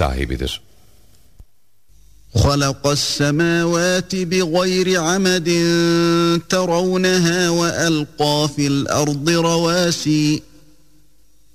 sahibidir. خَلَقَ السَّمَاوَاتِ بِغَيْرِ عَمَدٍ تَرَوْنَهَا وَأَلْقَى فِي الْأَرْضِ رَوَاسِيَ